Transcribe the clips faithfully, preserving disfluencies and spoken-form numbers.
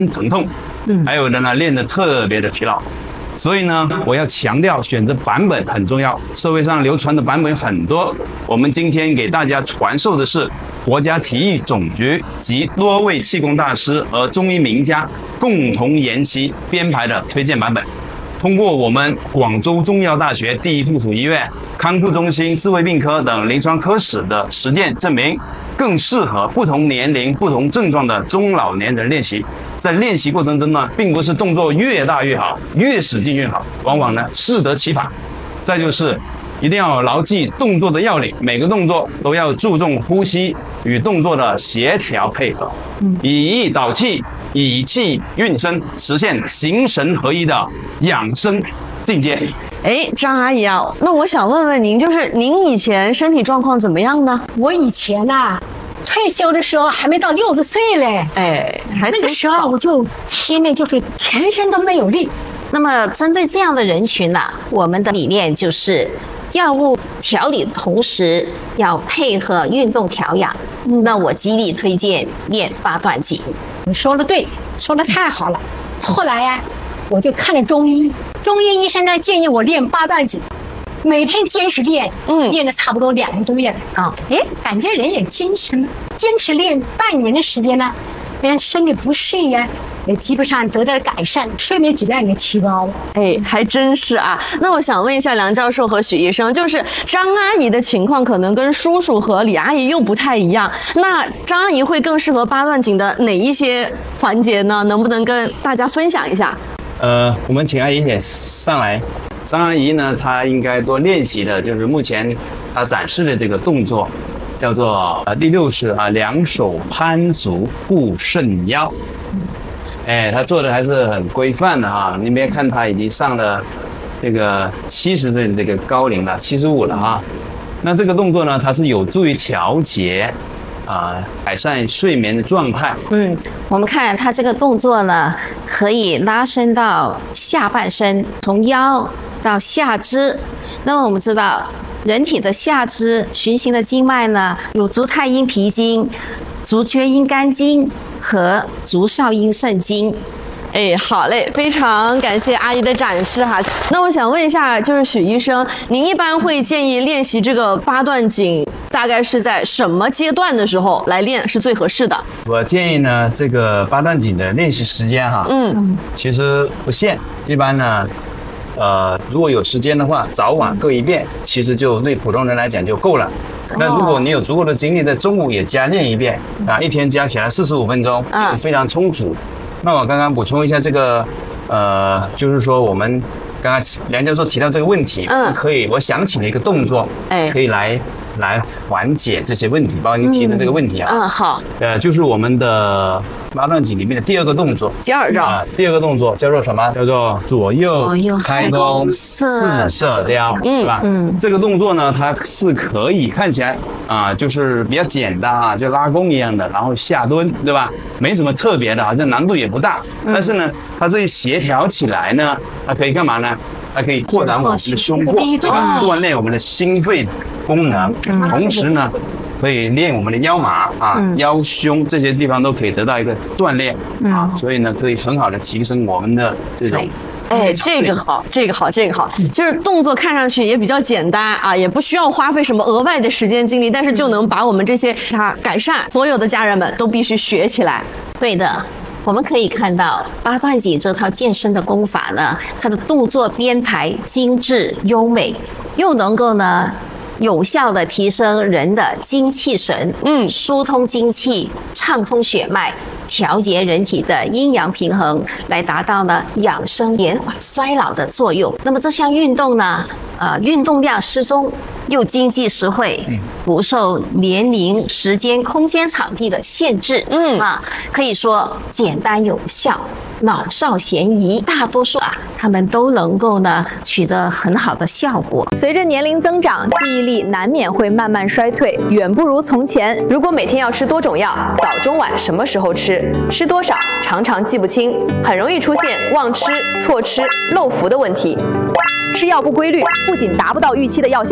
疼痛，嗯，还有的呢练得特别的疲劳。所以呢，我要强调选择版本很重要。社会上流传的版本很多，我们今天给大家传授的是国家体育总局及多位气功大师和中医名家共同研习编排的推荐版本。通过我们广州中医药大学第一附属医院康复中心智慧病科等临床科室的实践证明，更适合不同年龄、不同症状的中老年人练习。在练习过程中呢，并不是动作越大越好，越使劲越好，往往呢适得其反。再就是一定要牢记动作的要领，每个动作都要注重呼吸与动作的协调配合，以意导气，以气运身，实现形神合一的养生境界。 哎，张阿姨啊，那我想问问您，就是您以前身体状况怎么样呢？ 我以前呐、啊，退休的时候还没到六十岁嘞， 哎，还那个时候我就天天就是全身都没有力。 那么针对这样的人群呢、啊，我们的理念就是药物调理的同时要配合运动调养。嗯、那我极力推荐练八段锦。 你说的对，说的太好了。后来呀、啊，我就看了中医，中医医生呢建议我练八段锦。每天坚持练，嗯，练了差不多两个多月了啊，哎，感觉人也精神了。坚持练半年的时间呢，连身体不适呀，也基本上得到了改善，睡眠质量也提高了。 哎，还真是啊。那我想问一下梁教授和许医生，就是张阿姨的情况可能跟叔叔和李阿姨又不太一样，那张阿姨会更适合八段锦的哪一些环节呢？能不能跟大家分享一下？ 呃，我们请阿姨也上来。张阿姨呢，她应该多练习的就是目前她展示的这个动作，叫做呃第六式啊，两手攀足护肾腰。哎，她做的还是很规范的哈。你别看她已经上了这个七十岁的这个高龄了，七十五了哈。那这个动作呢，它是有助于调节啊、呃，改善睡眠的状态。 嗯，我们看它这个动作呢，可以拉伸到下半身，从腰到下肢。那么我们知道，人体的下肢循行的经脉呢，有足太阴脾经、足厥阴肝经和足少阴肾经。 哎，好嘞，非常感谢阿姨的展示哈。那我想问一下，就是许医生，您一般会建议练习这个八段锦，大概是在什么阶段的时候来练是最合适的？ 我建议呢，这个八段锦的练习时间哈，嗯，其实不限，一般呢，呃，如果有时间的话，早晚各一遍，其实就对普通人来讲就够了。那如果你有足够的精力，在中午也加练一遍啊，一天加起来四十五分钟，嗯，非常充足。那我刚刚补充一下这个，呃，就是说我们刚刚梁教授提到这个问题，嗯，可以，我想起了一个动作，哎，可以来来缓解这些问题，包括您提的这个问题啊， 嗯，好， 呃，就是我们的八段锦里面的第二个动作， 第二招啊，第二个动作叫做什么？叫做左右开弓四射雕，对吧？嗯，这个动作呢，它是可以看起来啊，就是比较简单啊，就拉弓一样的，然后下蹲，对吧？没什么特别的，好像难度也不大。但是呢，它这一协调起来呢，它可以干嘛呢？它可以拓展我们的胸廓，对吧？锻炼我们的心肺功能，同时呢，可以练我们的腰麻啊、腰胸这些地方都可以得到一个锻炼啊，所以呢，可以很好的提升我们的这种。 哎，这个好，这个好，这个好，就是动作看上去也比较简单啊，也不需要花费什么额外的时间精力，但是就能把我们这些它改善。所有的家人们都必须学起来。 对的。我们可以看到八段锦这套健身的功法呢，它的动作编排精致优美，又能够呢有效的提升人的精气神，嗯，疏通精气，畅通血脉，调节人体的阴阳平衡，来达到呢养生延缓衰老的作用。那么这项运动呢，呃，运动量适中，又经济实惠，不受年龄、时间、空间、场地的限制，嗯啊，可以说简单有效，老少咸宜，大多数啊，他们都能够呢取得很好的效果。 随着年龄增长，记忆力难免会慢慢衰退，远不如从前。如果每天要吃多种药，早中晚什么时候吃，吃多少，常常记不清，很容易出现忘吃、错吃、漏服的问题。吃药不规律，不仅达不到预期的药效，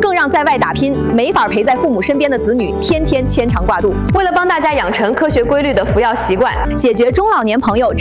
更让在外打拼、没法陪在父母身边的子女天天牵肠挂肚。为了帮大家养成科学规律的服药习惯，解决中老年朋友